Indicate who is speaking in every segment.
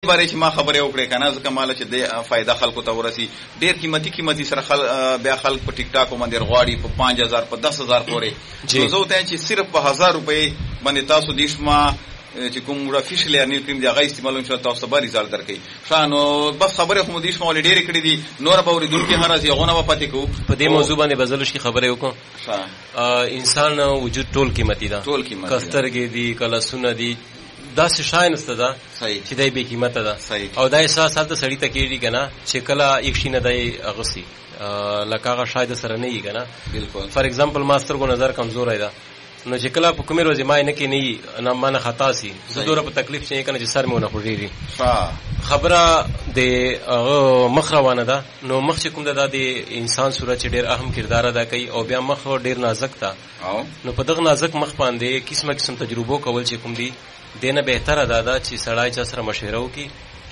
Speaker 1: باره چې ما خبرې وکړې کنه ځکه مال چې د فائدہ خلکو ته ورسي ډېر قیمتي سره بیا خلک په ټیک ټاک باندې غواړي په 5000 په 10000 پورې نو زه ته چې صرف په 1000 روپۍ باندې تاسو دیشما چې کوم افیشل ارنیل کریم دی هغه استعمالون شو تاسو به ریزالټ درکړي شانو بس خبره خو دیشما ولې ډېرې کړې دي نور به ورېدونکي هر ځای غونه و پاتې کوو
Speaker 2: په دې موضوع باندې بزلش کی خبره وکړو انسان وجود ټول قیمتي ده کسترګې دي کله سونه دي دا څه شاین است ده چې دای به قیمت ده او دا احساس حالت سړی ته کېږي کنه چې کله یک شي نه دی اغسی لکه هغه شاید سره نه یې کنه بالکل فار ایگزامپل ماستر کو نظر کمزور دی نو چې کله په کومه ورځ ما نه کې نه مانه خطا سي زه دوره په تکلیف شي کنه چې سر مې ونه خوږي خبره د مخ روانه ده نو مخ چې کوم ده د انسان صورت ډېر اهم کردار ادا کوي او بیا مخ ډېر نازک ده نو په دغه نازک مخ باندې قسم تجربو کول چې کوم دي دینه بهتره ده چې سړی چا سره مشوره وکړي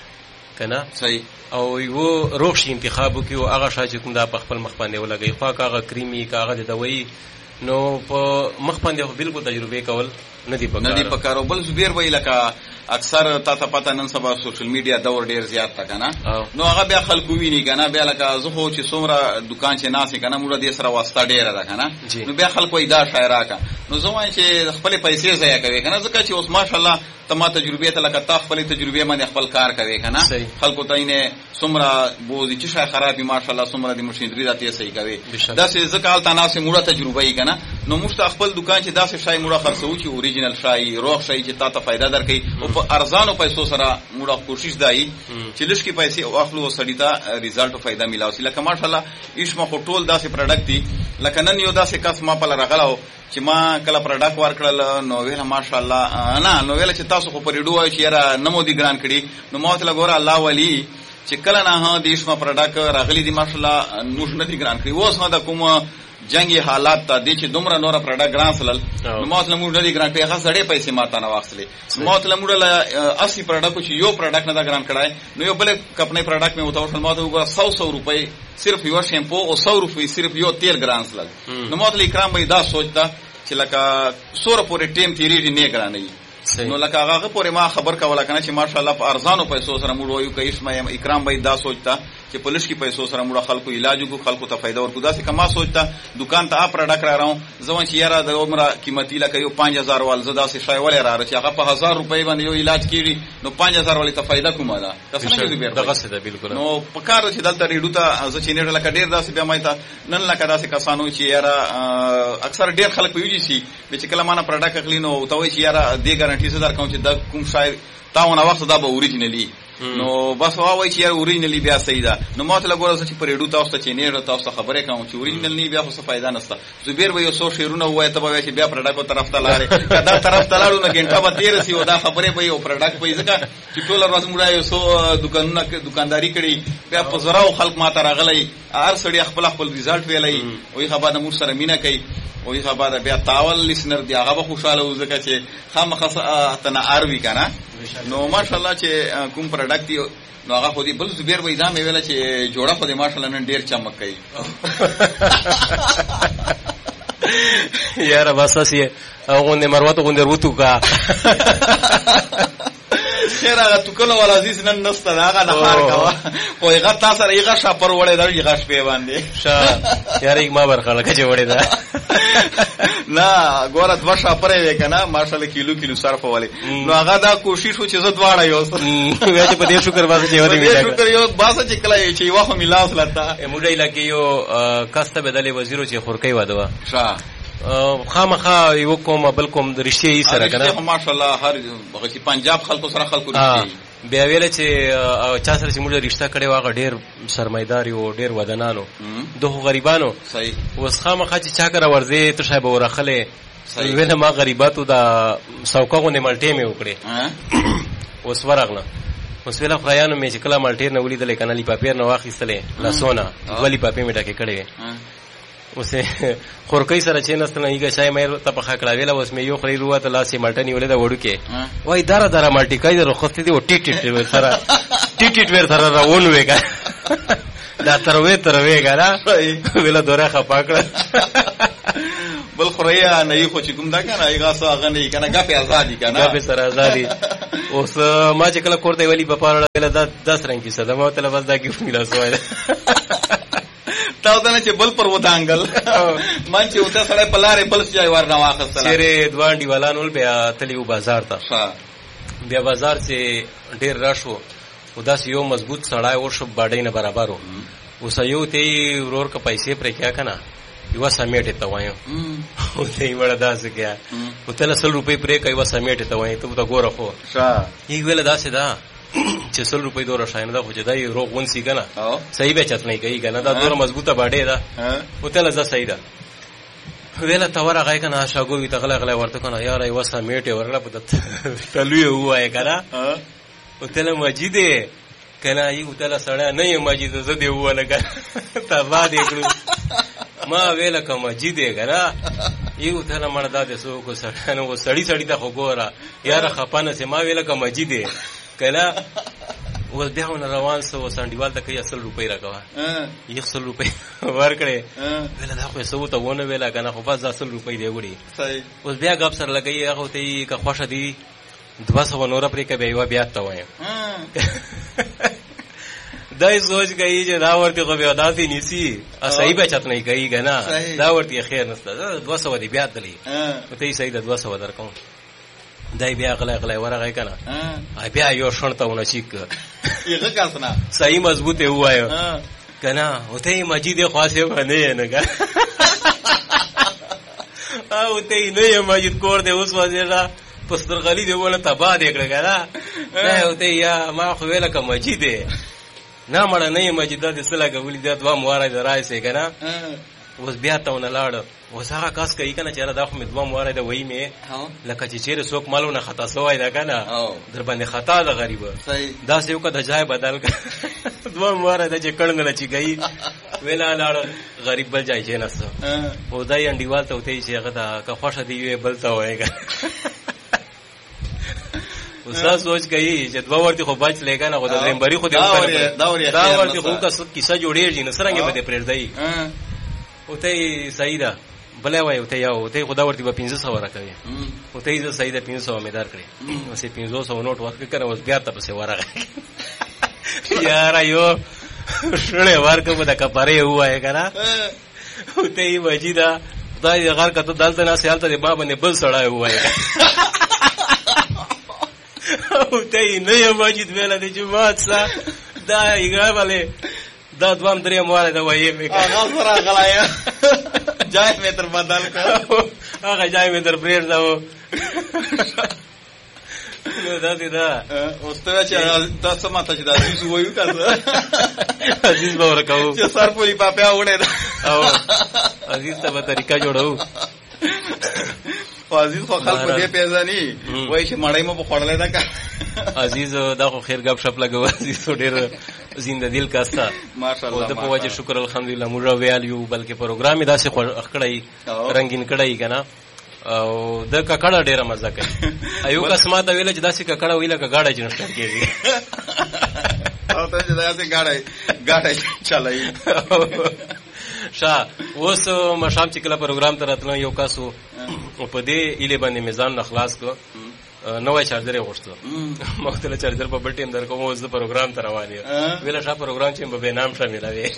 Speaker 2: کنه صحیح او یو روغ شي انتخاب وکړي او هغه شای چې کوم ده په خپل مخ باندې ولګي خو هغه کریمي هغه د دوی نو په مخ باندې خو بالکل تجربه کول نه دی پکارو بل زبیر وی لکه اکثر تا ته پته نن سبا سوشل میډیا دور ډیر زیات تا کنه نو هغه بیا خلکو ویني کنه بیا لکه زه خو چې څومره دکان چې ناسي کنه موږ دې سره واسطه ډیره ده کنه نو بیا خلکو دا شاعرا کا نو زه وایم چې خپل پیسې ضایع کوي کنه ځکه چې اوس ماشاءالله تما تجربه ته لکه تا خپل تجربه باندې خپل کار کوي کنه خلکو ته نه څومره بوزي چې شای خرابي ماشاءالله څومره د مشینری راته صحیح کوي دا چې ځکه حالت ناسي موږ تجربه یې کنه نو موږ خپل دکان چې داسې شای موږ خرڅو چې اوریجنل شای روغ شای چې تا ته فائدہ درکې او په ارزانو پیسو سره موږ کوشش دای چې لږ کې پیسې واخلو سړی ته ریزالټ او فائدہ ملاوي لکه ماشاءالله ایشما ټول داسې پروډکټ دي لکه نن یو داسې کس ما په لرغلاو چې ما کله پروډکټ ورکړل نو ویل ماشاءالله نه نو ویل چې تاسو خو پرېډو وای چې یاره نمو دي ګران کړي نو ما ته لګور الله ولی چې کله نه دیش ما پروډکټ راغلي دي ماشاءالله نوښ نه دي ګران کړي اوس نه د کوم جنگي حالات ته دي چې دومره نور پروډکټ ګران سلل نو ما ته موږ نه دي ګران کړي هغه سړې پیسې ماته نه واخلې ما ته موږ له 80 پروډکټ چې یو پروډکټ نه دا ګران کړای نو یو بل کپنې پروډکټ مې وتاوشل ما ته وګوره 100 روپۍ صرف یو شیمپو او 100 روپۍ صرف یو تیل ګران سلل نو ما ته اکرام به دا سوچتا چې لکه سور پورې ټیم تیریږي نه ګرانې نو لکه هغه پورې ما خبر کوله کنه چې ماشاءالله په ارزانو پیسو سره موږ وایو کې اسمه اکرام به دا سوچتا چې په لشکي پیسو سره موږ خلکو علاج کو خلکو ته فائدہ ورکو دا څه کما سوچتا دکان ته پروډکټ را راو ځوان چې یاره د عمره قیمتي لکه یو 5000 وال زدا سي شای ولې را چې هغه په 1000 روپۍ باندې یو علاج کیږي نو 5000 ولې ته فائدہ کومه ده تاسو نه دی دغه څه ده بالکل
Speaker 1: نو په کار چې دلته ریډو ته ځ چې نه لکه ډیر داسې بیا مای ته نن لکه داسې کسانو چې یاره اکثر ډیر خلک پیږي شي چې کله مانه پروډکټ اخلي نو ته وایي چې یاره دې ګارانټي زدار کوم چې د کوم شاعر تاونه وخت دا به اوریجنلی نو بس وای چې یاره اوریجنلی بیا صحیح ده نو ما ته لګور چې پرېډو تاسو ته چې نه تاسو خبره کوم چې اوریجنل نه بیا خو څه فائدہ نشته زبیر به یو څو شیرونه وای ته به چې بیا پروډکټ طرف ته لاړې کدا طرف ته لاړو نه ګنټه به تیر سی ودا خبره به یو پروډکټ په ځکه چې ټول ورځ موږ یو څو دکانداری کړي بیا په زراو خلک ما ته راغلي هر سړی خپل ریزالټ ویلای وای خبره د موږ سره مینا کوي وای خبره بیا تاول لسنر دی هغه خوشاله وځکه چې خامخ تنا اروي کنه نو ماشاءالله چې کوم پروډکټ دی نو هغه خو دې بل زبیر وای دا مې ویل چې جوړه خو دې ماشاءالله نن ډیر چمک کوي
Speaker 2: یاره بس اسی غونډه مروته غونډه ورتو کا
Speaker 1: خیر هغه تو کله ول عزیز نن نسته هغه نه خار کا خو هغه تاسو سره هغه شاپر وړې دا هغه شپې باندې
Speaker 2: شا یاره ما برخاله کچې وړې دا
Speaker 1: نه ګوره دوا شاپرې وکنه ماشاءالله کیلو صرف والے نو هغه دا کوشش و چې زه دواړه یو
Speaker 2: وې چې په دې شکر واسه چې ودی
Speaker 1: ویل شکر یو باسه چې کله چې واخو ملاس لتا
Speaker 2: موږ علاقې یو کاسته بدلې وزیرو چې خورکې ودوا
Speaker 1: شا
Speaker 2: خامخا یو کوم بل کوم د رښتیا یې سره کنه
Speaker 1: ماشاءالله هر چې پنجاب خلکو سره خلکو رښتیا
Speaker 2: بیا ویل چې چا سره چې موږ رښتیا کړي واغه ډیر سرمایدار یو ډیر ودانانو دوه غریبانو
Speaker 1: صحیح
Speaker 2: وس خامخا چې چا کرا ورځي ته شای به ورخله ویل ما غریباتو دا سوکاغونه ملټې مې وکړي وس ورغله وس ویل خدایانو مې چې کله ملټې نه ولیدل کنه لی پاپیر نه واخیستلې لاسونه ولی پاپې مې ډکه کړي وسه خورکې سره چې نستنه یې شای مې ته په خکړه ویل وس مې یو خري روته لاسې ملټنی ولې دا وړو کې وای دره ملټی کای درو خوستې دی او ټیټ ور سره ټیټ ور سره راون وېګا دا تروي ګرا ویل دوره خپاکړه
Speaker 1: بل خوریا نه خو چې کوم دا کنه ایغه سو هغه نه کنه غفه آزادی کنه
Speaker 2: غفه سره آزادی اوس ما چې کله کوړته ویلي په پاره ویل دا 10 رنگ کې صدا ما ته بس دا کې ملا سوای
Speaker 1: تاو ته چې بل پر وته انګل مان چې وته سره پلاره بل ځای ورنه واخستل
Speaker 2: چیرې دوان دیوالان ول بیا تلیو بازار ته بیا بازار چې ډیر راشو وداس یو مضبوط سړای ورشو باډې نه برابرو اوس یو ته ورور کا پیسې پر کیا کنه یو سمیټ ته وایو او ته وړه داس کیا او ته 100 روپۍ پرې کوي سمیټ ته وایي ته ګوره خو یی ویل داسې دا چې 100 روپۍ دور شاینه دا خو جدای روغ ونسی کنه صحیح به چت نه کوي کنه دا دور مضبوطه باډې دا او ته لزه صحیح ده ویل تور هغه کنه شاګوي تغلا غلا ورته کنه یار یو سمیټ ورغله په تلوي وای کنه او ته مجیده کنه یو ته سړی نه مجیده زه دی وله کنه تبا دې کړو ما ویل کوم جیده کنه یو ته مړ دا سو کو سړی نو سړی ته خو ګوره یار خپانه سه ما ویل کوم جیده کنه ول بیا روان سو سانډیوال ته کوي 100 روپۍ راکوا 100 روپۍ ورکړې ویل دا خو سو ته ونه ویل کنه خو بس 100 روپۍ دی وړي صحیح اوس بیا غب سره لګي هغه ته که خوښه دی 200 نور پرې کې به بیا ته وایم دای سوچ گئی چې دا ورته خو بیا داسې نیسی صحیح به چت نه کوي کنه دا ورته خیر نشته 200 دی بیا تلی ته صحیح ده 200 درکوم دای بیا غلا ورغی کنه بیا یو شنطهونه چیک
Speaker 1: یغه کاسنه
Speaker 2: صحیح مضبوطه وایو کنه وته مجید خاصه باندې نه کنه او ته نه مجید کور دې اوس وځه پستر غلی دی ونه تبا دې کړه کنه نه وته یا ما خو ویل کوم مجید نه مړ نه مجید دې سلا غولې د دوه مواره درای سي کنه اوس بیا ته ونه لاړ اوس هغه کاس کوي کنه چې را دا خو مدوم واره د وای می لکه چې چیرې څوک مالونه خطا سوای دا کنه در باندې خطا د غریب دا سې یو کده ځای بدل ک دوم واره د چې کړنګ لچی گئی ویلا لاړ غریب بل ځای چې نسو او دای انډیوال ته وته چې هغه دا که خوښه دی بل ته وایګا اوس سوچ گئی چې دوه ورته خو بچ لګا خو د زمبري خو دا ورته خو کا کیسه جوړیږي نه سرنګ به پرېړ دی او ته صحیح ده بلې وای او ته یو ته خدا ورته 500 ورکوي او ته یې صحیح ده 500 امیدار کړی اوسې 500 نوٹ ورکړ کړه اوس بیا ته پسې ورغی یار یو شړې ورکو د کپاره وای کنه او ته یې وجیدا خدای غار کته دالته نه سیالته دی بابا نه بل سړای وای او ته یې نه ماجد ویل دی چې ماڅه دا یې غواړي دا دوام درې مواره دا وایي مې هغه سره غلایا جای مې تر بدل کړ هغه جای مې تر پرېړ دا نو دا دې دا اوس ته چې تاسو ماته چې دا عزیز وایو تاسو عزیز به ورکاو چې سر پوری پاپیا وړه او عزیز ته به طریقہ جوړو عزیز خو خلک دې پیژني وای چې مړای مو بخړلې دا کا عزیز دا خو خیر غب شپ لګو عزیز ډېر زنده دل کاستا ماشاءالله د په وجه شکر الحمدلله موږ ویالیو بلکې پروګرام دا څه خړای رنگین کړای کنه او د ککړه ډېره مزه کوي ایو قسمه ویل چې دا څه ککړه ویل کګاړه جنسټر کېږي او ته دا څه گاډه چلای شاه اوس مشام چې کله پروګرام ته راتلو یو کاسو په دې اله باندې میزان نخلاص کو نوې چارجر غوښتو مختلف چارجر په بل ټیم درکوم اوس د پروګرام ته روان یم ویل شاه پروګرام چې په نام شاملوي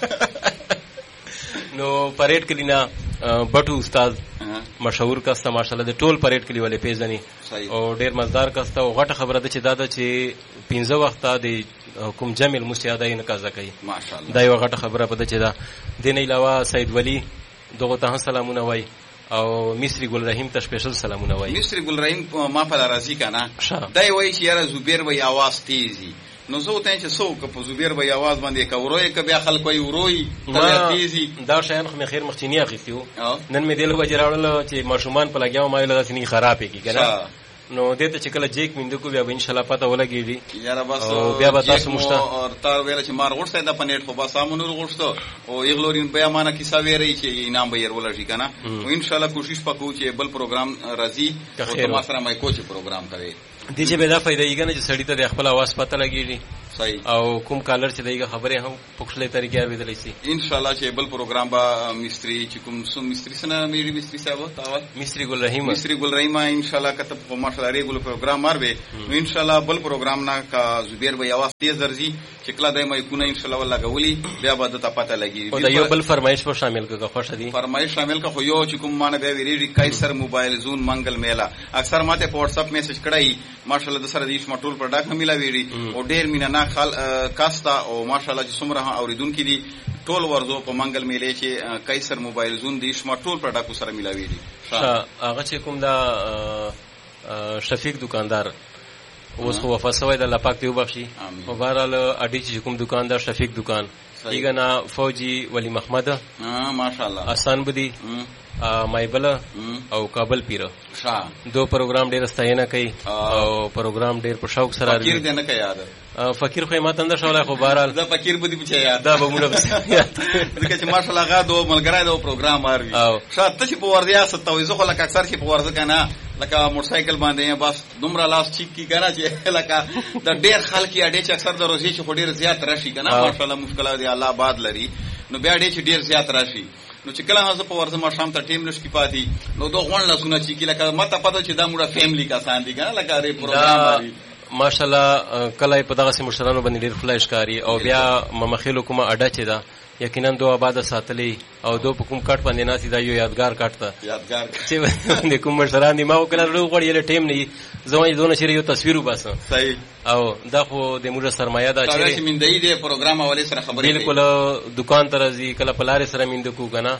Speaker 2: نو پریډ کلینا بټو استاد مشهور کسته ماشاءالله د ټول پریډ کلی ولې پیژني او ډیر مزدار کسته او غټه خبره ده چې دا چې 15 وخته د حکم جمیل مستعدین قضا کوي ماشاءالله دا یو غټه خبره پده چې دا دین علاوه سید ولی دغه ته سلامونه وای او مصری ګل رحیم ته سپیشل سلامونه وای مصری ګل رحیم ما په راضی کنه دا وای چې یاره زبیر وای आवाज تیزی نو زه ته چې څوک په زبیر وای आवाज باندې کوروي ک بیا خلک وای وروي تیزی دا شین خو خیر مخچینی اخیستو نن مې دل وجراول چې ماشومان په لګیاو ما ویل داسې نه خرابې کی کنه نو دته چې کله جیک میند کو بیا ان شاء الله پته ولګیږي یاره بس بیا به تاسو مشته او تا ویل چې مار غوښته د پنیټ خو با سامونو غوښته او یغلورین بیا مانه کیسه ویری چې انعام به ير ولږي کنه او ان شاء الله کوشش وکړو چې بل پروګرام راځي او ما سره مې کوچ پروګرام کوي دې چې به دا فائدہ یې کنه چې سړی ته د خپل आवाज پته لګیږي او کوم کالر چې دغه خبره هم پښلې طریقې اوریدلې سي
Speaker 1: ان شاء الله چې بل پروګرام با مستری چې کوم سم مستری سره میری مستری صاحب تاول
Speaker 2: مستری ګل رحیم
Speaker 1: ان شاء الله کته په ماشاء الله ریګول پروګرام ماربه نو ان شاء الله بل پروګرام نا کا زبیر بھائی आवाज تیز درځي چې کله دایمه کو نه ان شاء الله والله غولي بیا به ته پته لګي
Speaker 2: او دا یو بل فرمایش په شامل کړه خوښه دي
Speaker 1: فرمایش شامل کا خو یو چې کوم مانه به ویری کایسر موبایل زون منګل میلا اکثر ماته په واتس اپ میسج کړای ماشاء الله د سره دیش مټول پروډکټ هم ملا ویری او ډیر مینا نه خال کاستا او ماشاء الله چې څومره اوریدونکو دي ټول ورزو په منګل میلې چې کایسر موبایل زون دیش مټول پروډکټ سره ملا ویری
Speaker 2: هغه چې کوم دا شفیق دکاندار اوس خو وفاسوي د لپاک دی وبخشي او بهرحال اډی چې کوم دکاندار شفیق دکان ایګنا فوجي ولی محمد
Speaker 1: ماشاء الله
Speaker 2: آسان بدی مایبل او کابل پیر دو پروګرام ډیر ستاینه کوي او پروګرام ډیر په شوق سره
Speaker 1: فقیر دې نه کوي یاد
Speaker 2: فقیر خو ماته اندر شولای خو بهرحال
Speaker 1: دا فقیر بدی بچا یاد
Speaker 2: دا به موږ یاد
Speaker 1: دغه چې ماشاء الله غا دو ملګری دو پروګرام اروي شاته چې په ورځیا ستوي خو لکه اکثر چې په ورځ کنه لکه موټر سایکل باندې بس دومره لاس چیک کی کنه چې لکه د ډیر خلک اډې چې اکثر د روزي چې ډیر زیات راشي کنه ماشاء الله مشکلات دی الله آباد لري نو بیا ډیر چې ډیر زیات راشي نو چې کله هغه په ورځ ما شام ته ټیم نشکی پاتې نو دوه غون لاسونه چې کله کله ماته پته چې دا موږ فیملی کا سان دي کنه لکه ری پروګرام لري
Speaker 2: ماشاءالله کله په دغه سم مشرانو باندې ډیر فلاش کاری او بیا ممخیلو کومه اډه چې دا یقینا دوه آباد ساتلی او دو په کوم کټ باندې ناسي دا یو یادګار کټ ته
Speaker 1: یادګار
Speaker 2: چې کوم مشران دي ما وکړل غوړی ټیم نه زموږ دونه شری یو تصویر وباسه
Speaker 1: صحیح
Speaker 2: او دا خو د موږ سرمایه ده
Speaker 1: چې من دی پروګرام اولې سره خبرې
Speaker 2: بالکل دکان ته راځي کله پلار سره میند کو کنه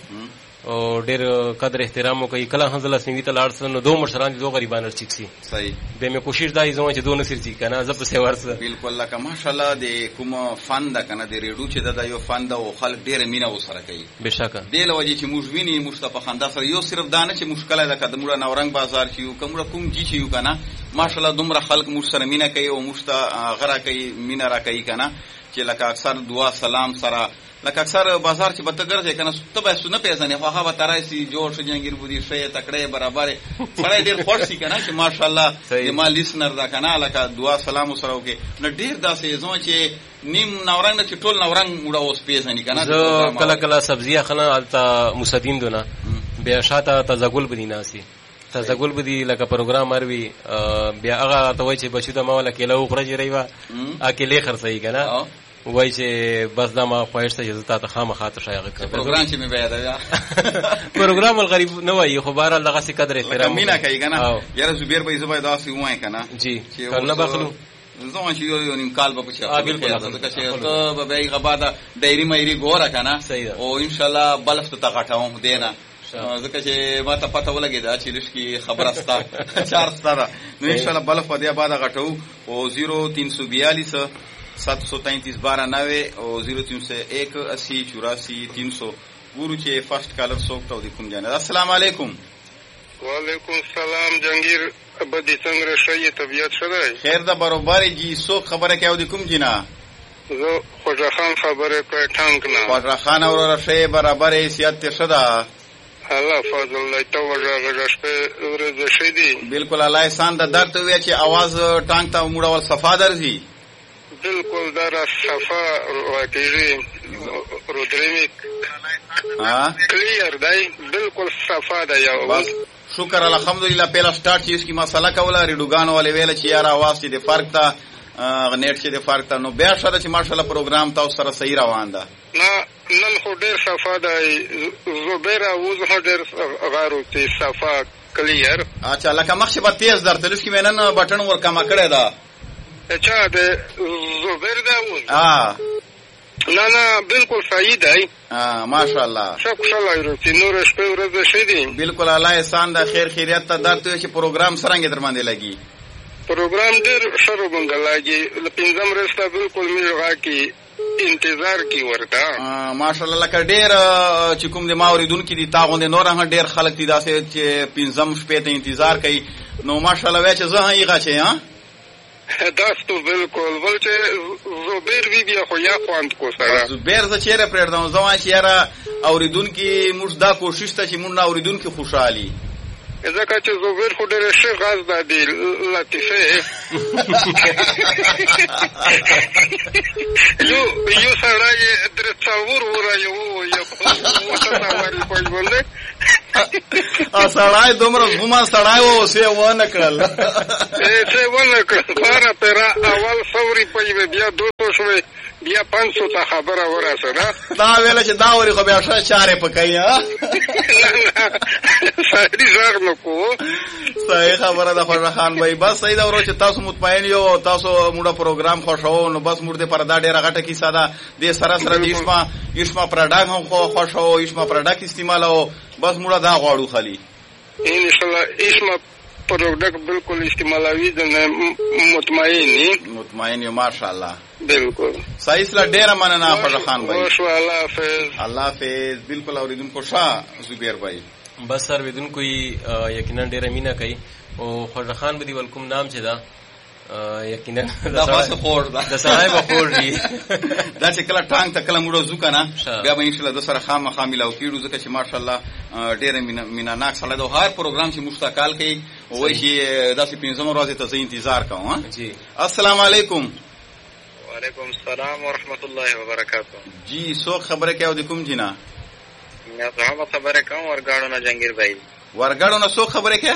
Speaker 2: او ډیر قدر احترام کوي کله حنزله سنوي ته لاړ نو دوه مشران دي دوه غریبان ورچک سي
Speaker 1: صحیح
Speaker 2: به مې کوشش دای زما چې دوه نصر سي کنه زپ سه ورسره
Speaker 1: بالکل لکه ماشاءالله د کوم فن ده کنه د ریډو چې دا یو فن ده او خلک ډیر مینا وسره کوي
Speaker 2: بشکه
Speaker 1: د لوجي چې موږ ویني مصطفی خندا سره یو صرف دانه چې مشکله ده کده موږ نورنګ بازار چې کوم کوم جی چې یو کنه ماشاءالله دومره خلک موږ سره مینا کوي او مشتا غرا کوي مینا را کوي کنه چې لکه اکثر دعا سلام سره لکه اکثر بازار چې بتګر ځي کنه ته به سونه پیژنې خو هغه ترای سي جوړ شو جنگیر بودی شې تکړه برابر سره ډیر خوش سي کنه چې ماشاءالله ما لیسنر دا کنه لکه دعا سلام سره وکي نو ډیر داسې زما چې نیم نورنګ چې ټول نورنګ موږ اوس پیژنې کنه
Speaker 2: کله کله سبزیه خنه التا مسدین دونه بیا شاته تزګل بدیناسي تزګل بدی لکه پروګرام مروي بیا هغه ته وای چې بچو د ما ولا کله خرج ریوا اکیله خرڅي کنه وای چې بس دا ما خواهش ته اجازه ته خامخاته شایغه کړ
Speaker 1: پروګرام چې مې بیا دا
Speaker 2: پروګرام الغریب نه وای خو بهر الله غسی قدر احترام
Speaker 1: مینا کوي کنه یاره زبیر به زبای داسې وای کنه
Speaker 2: جی کنه بخلو
Speaker 1: زما چې یو نیم کال به پچا بالکل چې ته به غباده ډایری مېری ګوره کنه او ان شاء الله بلف ته غټاوم دینا ځکه چې ما ته پته ولګی دا چې لشکي خبره ستا چار ستا نو ان شاء الله بلف په دې بعد غټو او 0342 733 12 او 0301 80 84 300 ګورو چې فرست کالر څوک ته د کوم جانه السلام علیکم
Speaker 3: وعلیکم السلام جنگیر ابدی څنګه شې طبيعت شته
Speaker 1: خیر ده برابر جی څوک خبره کوي د کوم جنا
Speaker 3: زه خوجا خان خبره کوي ټانک نه
Speaker 1: خوجا خان اور شې برابر حیثیت ته شدا
Speaker 3: الله فضل الله تو وجه شپه ورځ شې دي
Speaker 1: بالکل الله احسان ده درته وی چې आवाज ټانک ته موړ ول صفا درځي
Speaker 3: بالکل در صفا واقعي رودریمیک کلیر دی بالکل صفا دی
Speaker 1: بس شکر الحمدلله پہلا سٹارٹ چیز کی مسئلہ کولا ریډوګان والے ویل چې یار आवाज دې فرق تا نیټ چې دې فرق تا نو بیا شاده چې ماشاءالله پروګرام تاسو سره صحیح روان ده
Speaker 3: نه نن خو ډیر صفا دی زبیر او زه ډیر غارو ته صفا کلیر
Speaker 1: اچھا لکه مخ به تیز درته لږ کې مینن بټن ور کما کړی دا
Speaker 3: اچھا د زبیر دا نه بالکل صحیح دی
Speaker 1: ماشاءالله
Speaker 3: شکر چې نور شپه ورځ شې دي
Speaker 1: بالکل الله احسان ده خیر خیریت ته درته چې پروګرام څنګه در باندې لګي
Speaker 3: پروګرام ډېر شروع باندې لګي پنځم ورځ بالکل میغه کی انتظار کی ورته
Speaker 1: ماشاءالله لکه ډېر چې کوم د ما اوریدونکو دي تاغوند نور هم ډېر خلک دي داسې چې پنځم شپه ته انتظار کوي نو ماشاءالله وای چې زه هغه چې ها
Speaker 3: داستو بالکل ولچه زبیر وی بیا خو یا خواند کو سره
Speaker 1: زبیر ز چیرې پرېردم زما چې یاره اوریدونکو موږ دا کوشش ته چې موږ اوریدونکو خوشحالي
Speaker 3: ځکه چې زبیر خو ډېر ښه غاز دی لطیفه یو سړی درې څلور ورايه ووایه وتاوارې په ژوندې
Speaker 1: سړی دومره زغمه سړی و اوس یې ونه کړل
Speaker 3: باره پیرا اول 100 روپۍ بیا 200 شوې بیا 500 ته خبره ورسره
Speaker 1: دا ویله چې دا ورې خو بیا ښه چارې پکوي
Speaker 3: صحیح غږ نو کو
Speaker 1: صحیح خبره ده خوشحال خان بھائی بس صحیح ده ورو چې تاسو مطمئن یو تاسو موږ پروګرام خوښو نو بس موږ دې پردا ډېره غټه کیسه ده دې سره سره د ایشما پروډکټ هم خوښو ایشما پروډکټ استعمالو بس موږ دا غواړو خالي
Speaker 3: ان شاء الله ایشما پروډکټ بالکل استعمالوي ځنه
Speaker 1: مطمئن یو ماشاءالله
Speaker 3: بالکل
Speaker 1: صحیح سره ډېره مننه خوشحال خان بھائی
Speaker 3: الله حافظ
Speaker 1: الله حافظ بالکل اوریدونکو شاه زبیر بھائی
Speaker 2: بس سر اوریدونکو یقینا ډېره مینه کوي او خوشحال خان به دی ولکم نام چې دا یقینا
Speaker 1: دا واسه خور دا
Speaker 2: د صاحب خور دی
Speaker 1: دا چې کله ټانګ ته کله موږ ځو کنه بیا به ان شاء الله د سره خامخا ملاو کیږو ځکه چې ماشاءالله ډېر میناناک سره د هر پروګرام چې مستقل کوي وایي چې داسې 15 ورځې ته زه انتظار کوم ها
Speaker 2: جی
Speaker 3: السلام علیکم وعلیکم السلام ورحمۃ اللہ وبرکاتہ
Speaker 1: جی سو خبره کې او د کوم جنا
Speaker 3: نیاز محمد خبره کوم ورګاړو نه جنگیر بھائی
Speaker 1: ورګاړو نه سو خبره کې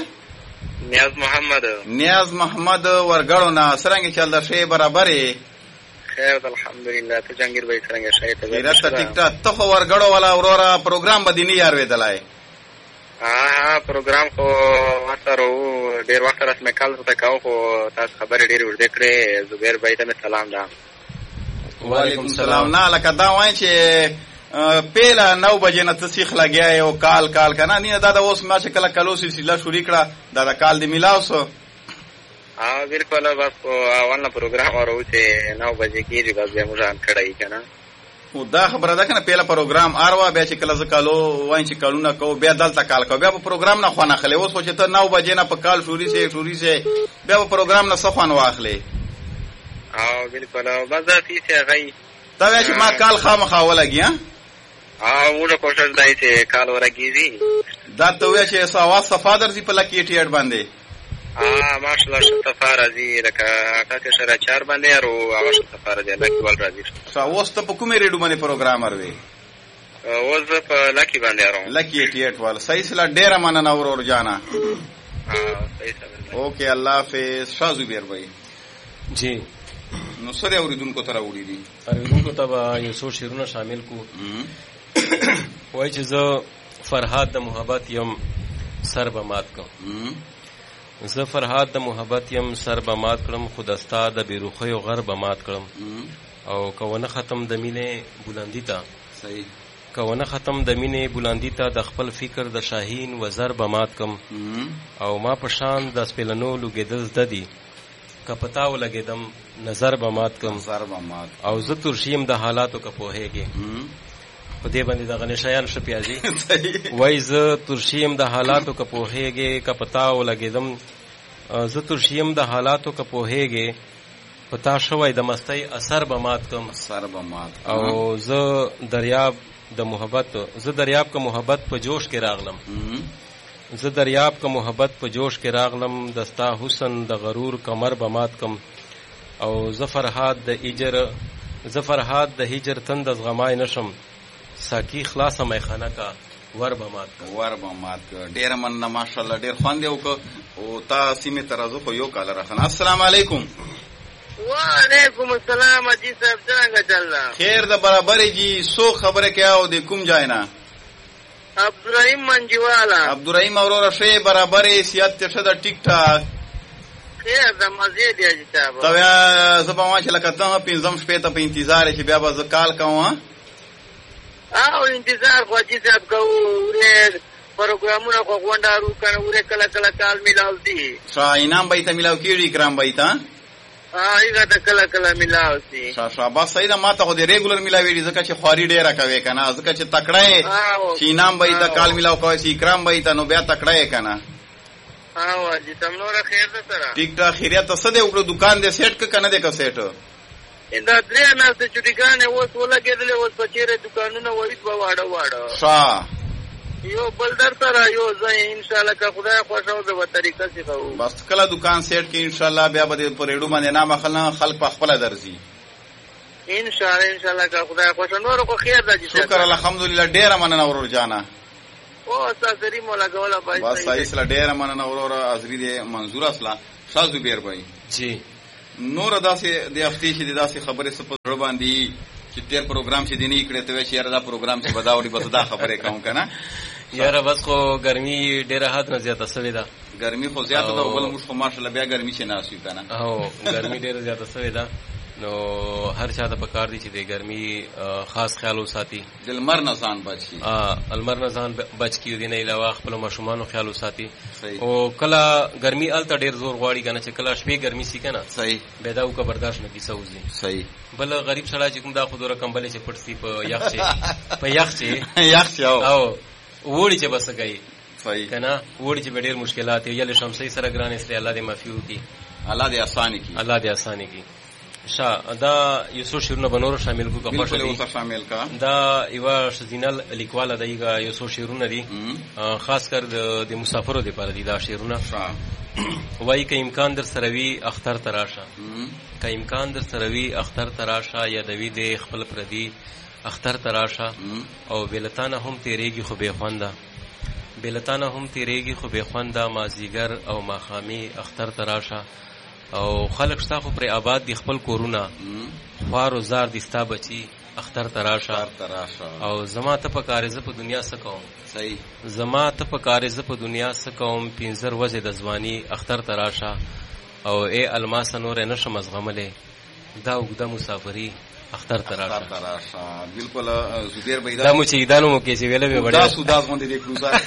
Speaker 1: نیاز محمد ورګړو نه څنګه چل دا شی برابرې
Speaker 3: خیر الحمدلله ته جنگیر بھائی څنګه شای ته
Speaker 1: راته ټیک ټاک ته ورګړو والا اورورا پروګرام بدینی یار وېدلای
Speaker 3: ها پروګرام خو واسره ډیر وخت راس مې کال ته کاو خو تاسو خبرې ډیر ورته کړې زبیر بھائی ته سلام ده
Speaker 1: وعلیکم السلام نه لکه دا وای چې پیلا 9 بجې نه تسیخ لګیا او کال کنه نه دا اوس ما چې کله کلو سلسله شروع کړه دا کال دی میلاو سو
Speaker 3: بالکل بس اول پروګرام ورو چې 9 بجې کېږي بس به موږ کړای کنه
Speaker 1: او دا خبره ده کنه پیلا پروګرام اروا بیا چې کله ز کالو وای چې کالونه کو بیا دلته کال کو بیا په پروګرام نه خوانه خلې اوس چې ته 9 بجې نه په کال شروع سي بیا په پروګرام نه صفان واخلې
Speaker 3: بالکل بس دا چې غي
Speaker 1: دا چې ما کال خامخا ولګي
Speaker 3: موږ کوشش دای چې کال ورګیږي
Speaker 1: دا ته وای چې ساواز صفادر زی په لکی 88 باندې
Speaker 3: ماشاءالله صفار ازي لکه تاسو سره 4 باندې او هغه صفار دی لکی ول راځي
Speaker 1: ساواز ته په کومه ریډو باندې پروګرامر وي
Speaker 3: اوس په لکی باندې راو
Speaker 1: لکی 88 وال صحیح سره ډیر مننه اور جانا
Speaker 3: صحیح سره
Speaker 1: اوکې الله حافظ شاه زبیر بھائی
Speaker 2: جی
Speaker 1: نو سره اوریدونکو ته راوړي دي
Speaker 2: اوریدونکو ته یو څو شعرونه شامل کو وای چې زه فرهاد د محبت یم سر به مات کوم زه فرهاد د محبت یم سر به مات کړم خودستا د بیروخی او غر به مات کړم او کونه ختم د مینې بلندی ته
Speaker 1: صحیح
Speaker 2: کونه ختم د مینې بلندی ته د خپل فکر د شاهین وزر به مات کم او ما په شان د سپلنو لګیدل ددی کپتاو لګیدم نظر به مات کم او زه ترشیم د حالاتو که پوهیږي په دې باندې د غنشایان شپیازي وای زه ترشیم د حالاتو که پوهیږي کپتاو لګیدم زه ترشیم د حالاتو که پوهیږي پتا شوی د مستی اثر به مات کم او زه دریاب که محبت په جوش کې راغلم زه دریاب که محبت په جوش کې راغلم دستا حسن د غرور کمر به مات کم او زه فرهاد د هجر تند از غمای نشم ساکی خلاصه میخانه کا ور به مات کا
Speaker 1: ډیر مننه ماشاءالله ډیر خوند یو کو او تا سیمه ترازو خو یو کال راخنه السلام علیکم
Speaker 3: وعلیکم السلام اجي صاحب څنګه چلنا
Speaker 1: خیر د برابرې جی سو خبره کیا او د کوم ځای نه
Speaker 3: عبدالرحیم منجوالا
Speaker 1: عبدالرحیم اورور شی برابرې سیادت ته د ټیک ټاک
Speaker 3: خیر د مزه دی اجي صاحب
Speaker 1: ته بیا زبما چې لکه ته 15 شپې ته په انتظار چې بیا به کال کوم
Speaker 3: او انتظار خو اجي صاحب کوو پروګرامونه خو غونډارو کنه وره کله کال ملاو دي
Speaker 1: انعام به ته ملاو کیږي کرام به ته
Speaker 3: ایغه د کله ملاو سي
Speaker 1: شاباش صحیح ده ماته خو د ریګولر ملاوي ځکه چې خواري ډیره کوي کنه ځکه چې تکړه چې انعام به ته کال ملاو کوي چې اکرام به ته نو بیا تکړه کنه
Speaker 3: اجي تمنور خیر ده سره
Speaker 1: ټیک ټاک خیریت څه دی وګړو دکان دې سیټ کنه دې کا سیټ
Speaker 3: دا درې نه څه چټیګانې اوس ولګېدلې اوس بچیره دکانونه وایي په واړه
Speaker 1: شاه
Speaker 3: یو بل در سره یو ځای ان شاء الله که خدای خوښ او د طریقه څخه کوو
Speaker 1: بس کله دکان سیټ کې ان شاء الله بیا به په ریډو باندې نام خلک په خپل درځي
Speaker 3: ان شاء الله که خدای خوښ نور کو خیر راځي
Speaker 1: شکر الحمدلله ډیر مننه ورور جانا
Speaker 3: او تاسو مولا کولا پای
Speaker 1: بس صحیح ډیر مننه ورور ازری دې منظور اصله شاه زبیر بھائی
Speaker 2: جی
Speaker 1: نور داسې د هفتې چې داسې خبرې سپور باندې چې تیر پروګرام چې دیني کړه ته چې یاره دا پروګرام چې بداوري بس دا خبرې کوم کنه
Speaker 2: یاره بس خو ګرمي ډیره حد نه زیاته شوې ده
Speaker 1: ګرمي خو زیاته ده بل موږ خو ماشاءالله بیا ګرمي چې ناسو کنه
Speaker 2: او ګرمي ډیره زیاته شوې ده نو هر چا ته پکار دي چې د ګرمي خاص خیال وساتي
Speaker 1: د لمر نه ځان بچي
Speaker 2: المر نه ځان بچ کی دي نه علاوه خپل ماشومان خیال وساتي او کله ګرمي الته ډیر زور غواړي کنه چې کله شپې ګرمي سي کنه
Speaker 1: صحیح
Speaker 2: پیدا او کا برداشت نه کیسه وزي
Speaker 1: صحیح
Speaker 2: بل غریب سړی چې کوم دا خو دوره کمبلې چې پټسي په یخ چې او وړي چې بس کوي
Speaker 1: صحیح
Speaker 2: کنه وړي چې ډیر مشکلات یې شمسي سره ګران اسلام الله دې معفو کی
Speaker 1: الله دې آسانی کی
Speaker 2: دا یو څو شعرونه بنور شامل کو کا
Speaker 1: خوشاله شامل کا
Speaker 2: دا یو شزینل لیکواله دایګه یو څو شعرونه دي خاص کر د مسافرو لپاره دي دا شعرونه وای که امکان در سروي اختر تراشه که امکان در سروي اختر تراشه یا دوی د خپل پردي اختر تراشه او بلتانه هم تیریږي خو به خوانده بلتانه هم تیریږي خو به خوانده مازیګر او ماخامي اختر تراشه او خلق شتا خو پر آباد دی خپل کورونه خوار و زار دی ستا بچی اختر تراشه او زما ته په کارزه په دنیا سکوم
Speaker 1: صحیح
Speaker 2: زما ته په کارزه په دنیا سکوم پینځر وجه د ځواني اختر تراشه او اے الماس نور نشم زغمله دا وګدا مسافری اختر تراشه
Speaker 1: بالکل زبیر بھائی
Speaker 2: دا مو چې دانو مو کې چې ویله به
Speaker 1: وړه سوداس باندې د کروزا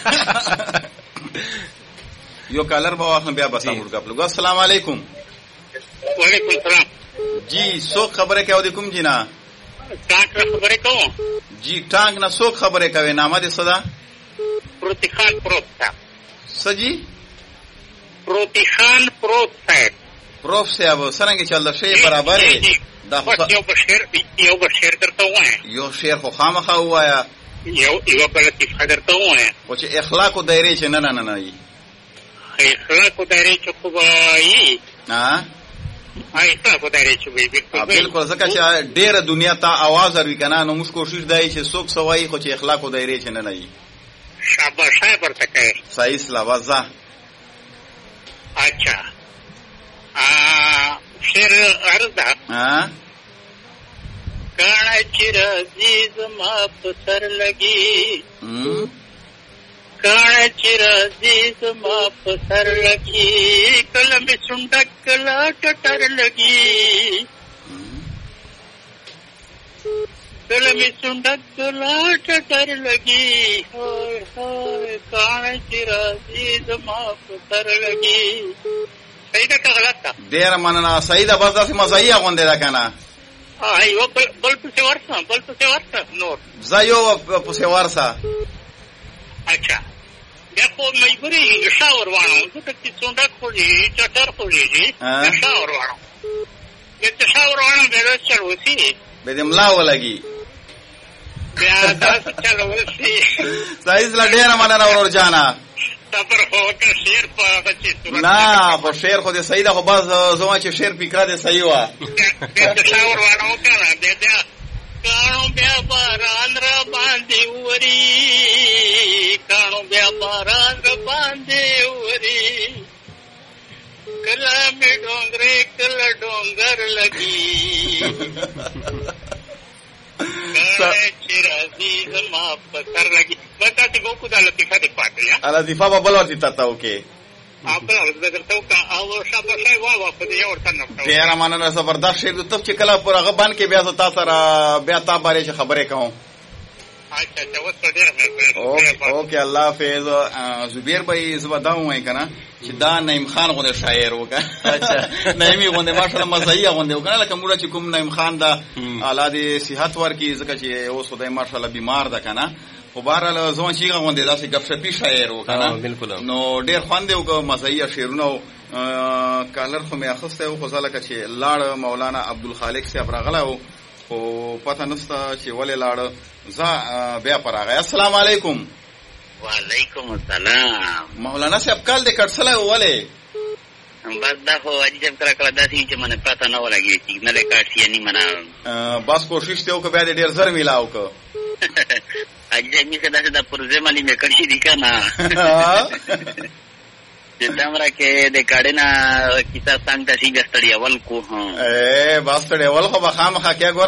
Speaker 1: یو کالر با واخن بیا بتا ورګپلو السلام علیکم
Speaker 3: وعلیکم السلام
Speaker 1: جی سو خبره کوي د کوم جنا
Speaker 3: ټانک خبره کوم
Speaker 1: جی ټانک نه سو خبره کوي نامه دې صدا
Speaker 3: پروتخان پروت
Speaker 1: سجی
Speaker 3: پروتخان پروت
Speaker 1: صاحب څنګه چل شي برابر
Speaker 3: دا یو بشیر درته وایم
Speaker 1: یو شعر خو خامخا وایا
Speaker 3: یو بل څه درته وایم
Speaker 1: او چې اخلاق او دایره چې نه ای
Speaker 3: اخلاق او دایره چې خو وایي اخلاق او دایره چې وایي
Speaker 1: بالکل ځکه چې ډیره دنیا ته आवाज وري کنه نو موږ کوشش دای چې څوک سوای خو چې اخلاق او دایره چې نه ای
Speaker 3: شاباش ورته کوي
Speaker 1: صحیح سلامه
Speaker 3: اچھا شعر اردا کانا چر عزیز ما پسر لگی کانا چر عزیز ما پسر لگی کلم سنڈک کلا ٹٹر لگی کلم سنڈک کلا ٹٹر لگی کانا چر عزیز ما پسر لگی صحیح ده که غلط ده
Speaker 1: ډیره مننه صحیح ده بس داسې مزایي غونډې ده کنه
Speaker 3: یو بل پسې ورسه نور
Speaker 1: زه یو پسې ورسه
Speaker 3: اچھا بیا خو مجبوري شا ور واړم ځکه چې څونډک خوري چټر خوري شا ور واړم چې شا ور واړم بیا چل وسی
Speaker 1: به دې ملا ولګي
Speaker 3: بیا داسې چل وسی
Speaker 1: صحیح ده ډیره مننه ورور جانا
Speaker 3: صبر هو که شعر په چې
Speaker 1: نه خو شعر خو دې صحیح ده خو بس زما چې شعر فکر دې صحیح و
Speaker 3: بیا شاور وانه وکړه بیا کانو بیا باران را باندې وری کانو بیا باران را باندې وری کلا می ډونګره کلا ډونګر لګي چرازی زما پسر لگی بتا تی گو کدا لطیفه دی پاته یا
Speaker 1: لطیفه با بل ورتی تاتا اوکی
Speaker 3: بل ورتی درته وکړه او شاباشای واه په دې ورته نه
Speaker 1: ډیره مننه زبردست شعر د تف چې کله پر هغه باندې بیا زه تا سره بیا تا باندې خبرې کوم
Speaker 3: اچھا اوس په ډیر
Speaker 1: اوکې الله حافظ زبیر بھائی زما دا وای کنه چې دا نعیم خان غو شاعر وکړه اچھا نعیمی غو نه ماشاءالله مزایي غو نه وکړه لکه موږ چې کوم نعیم خان دا اولاد صحت ورکی ځکه چې اوس خدای ماشاءالله بیمار ده کنه خو بهرحال زما چې غو نه داسې غف شپي شاعر وکړه
Speaker 2: بالکل
Speaker 1: نو ډیر خوند وکړه مزایي شعرونه کالر خو مې اخسته او خو ځکه چې لاړ مولانا عبدالخالق صاحب راغله او پته نسته چې ولې لاړ ز بیا پراغه السلام علیکم
Speaker 3: وعلیکم السلام.
Speaker 1: مولانا صاحب کال دې کټسله وله
Speaker 3: بس دا خو عجیب کړه داسې چې منه پته نه ولګي سیګنل کاټ یې نه منه
Speaker 1: بس کوشش ته وکړه بیا دې ډیر زر ملاو کو
Speaker 3: عجیب می څه داسې د پروژې مالي مې کړی دي کنه چې دمره کې د کاډینا کیسه څنګه شي ګستړی اول کو
Speaker 1: بس ته اول خو بخامخه کې